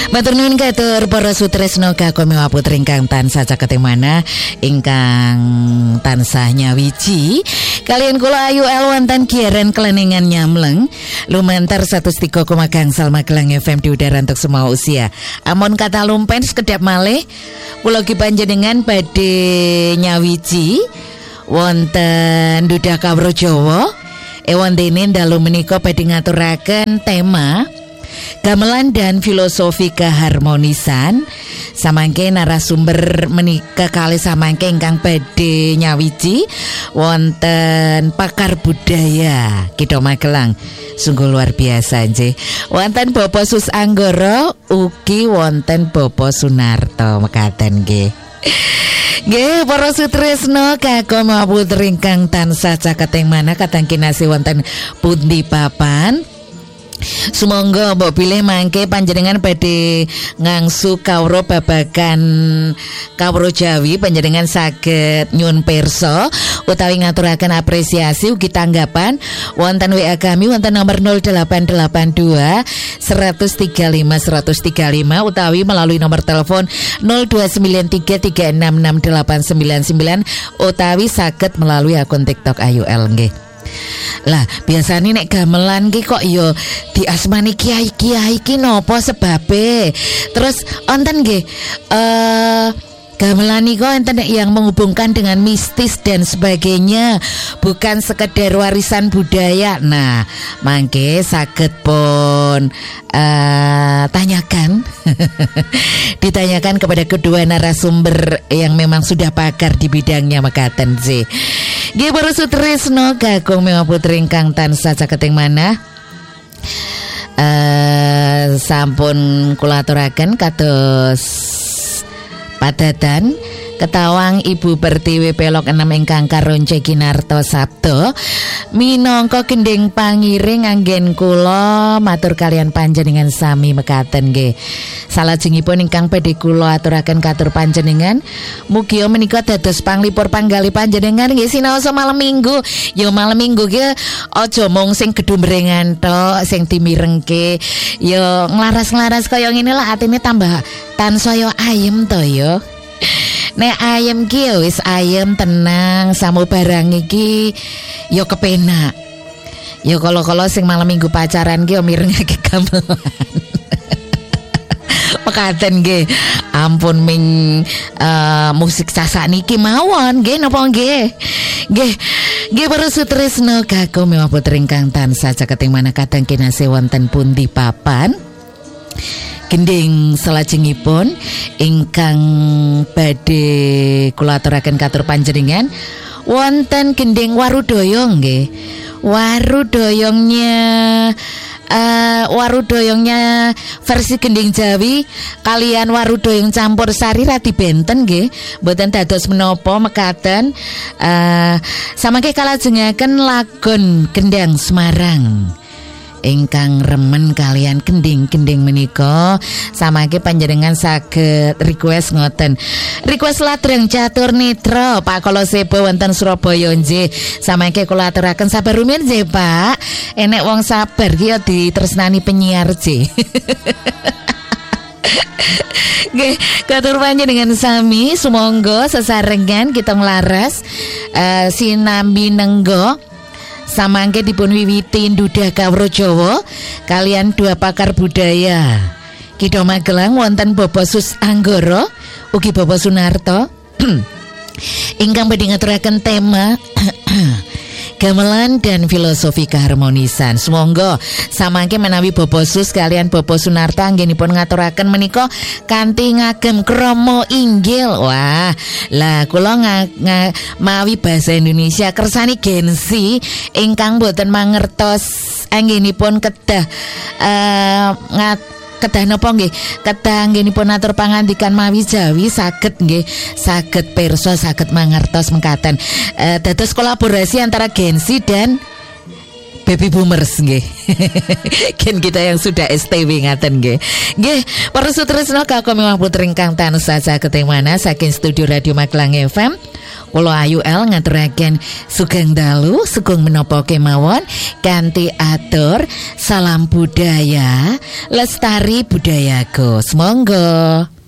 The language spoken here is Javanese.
Matur nuwun katur para sutresna kakung putri ingkang tansah caket mana ingkang tansah nyawiji kalian kula Ayu El wonten giaran Kleningan Nyamleng lumantar 103,0 Magelang FM di udara untuk semua usia. Amon kata lumpen sekedap malih kula ki panjenengan badhe nyawiji wonten dudah kawruh Jawa wontene dalu menika badhe ngaturaken tema gamelan dan filosofi keharmonisan. Samangke narasumber menika kali samangke ingkang badhe nyawiji wonten pakar budaya Kitha Magelang. Sungguh luar biasa nggih. Wonten Bapak Sus Anggara ugi wonten Bapak Sunarto mekaten nggih. Nggih para sutresna kakung putri ingkang tansah caket mana kadang kinasih wonten pundi papan. Sumangga mbok bilih mangke panjenengan badhe ngangsu kawruh babagan kawruh Jawi, panjenengan saged nyuwun pirsa utawi ngaturaken apresiasi ugi tanggapan wonten WA kami wonten nomor 0882 135 135 utawi melalui nomor telepon 0293366899 utawi saged melalui akun TikTok Ayu El nggih. Lah biasane nek gamelan ki kok yo diasmani kiai-kiai ki napa sebabe? Terus wonten nggih gamelan niku enten yang menghubungkan dengan mistis dan sebagainya, bukan sekedar warisan budaya. Nah, mangke saged pun tanyakan ditanyakan kepada kedua narasumber yang memang sudah pakar di bidangnya mekaten sih. Nggih para sutresna kakung putri ingkang tansah caket mana sampun kula aturaken kados padatan ketawang Ibu Pertiwi Pelok 6 ingkang karonce kinarto sabda minangka gending pangiring anggen kula matur kalian panjenengan sami mekaten nggih. Salajengipun ingkang badhe kula aturaken katur panjenengan mugi menika dados panglipur panggalih panjenengan nggih sinaosa malam Minggu. Ya malam Minggu ki aja mung sing gedumrengan tok sing dimirengke. Ya nglaras-nglaras kaya ngene lah atine tambah tansaya ayem to ya. Nek ayem ki wis ayem tenang samu barang iki yo kepenak. Yo kala-kala sing malam Minggu pacaran ki yo mirengake gamelan. Mekaten nggih. Ampun ming musik sasak niki mawon nggih napa nggih. Nggih para sutresna kakung putri ingkang tansah caket mana kadang kinasih wonten pundi papan. Gending salajengipun ingkang badhe kula aturaken katur panjenengan wonten gending warudaya nggih. Warudoyongnya versi gending Jawi kalian warudoyong campur sari radi benten nggih. Mboten dados menapa mekaten samangke kalajengaken lagon Gendang Semarang ingkang remen kalian gending-gending menika samangke panjenengan saged request ngoten. Request ladrang catur nitra Pak Kala Sebo wonten Surabaya nggih. Samangke kula aturaken sabar rumiyin nggih Pak. Enek wong sabar ki ya ditresnani penyiar nggih. Nggih, katur panjenengan sami sumangga sesarengan kita nglaras sinambi nenggo samangke dipun wiwiti dudah kawruh Jawa kalian dua pakar budaya Kitha Magelang wonten Bapak Sus Anggara ugi Bapak Sunarto ingkang badhe ngaturaken tema gamelan dan filosofi keharmonisan. Sumangga samangke menawi Bapak Sus kalian Bapak Sunarto anggenipun ngaturaken menika kanthi ngagem krama inggil. Wah, lah kula mawi basa Indonesia kersani Gensi ingkang boten mangertos anggenipun kedah kedah napa nggih kedah anggenipun atur pangandikan mawi Jawi saged nggih saged pirsa saged mangertos mekaten dados kolaborasi antara Gensi dan Baby Boomers nggih. Ken kita yang sudah STW ngaten nggih. Nggih, para sutresna kakung putri ingkang tansah caket mana saking studio Radio Magelang FM Kula Ayu El ngaturaken sugeng dalu, sugeng menapa kemawon kanthi atur salam budaya, lestari budayaku. Monggo.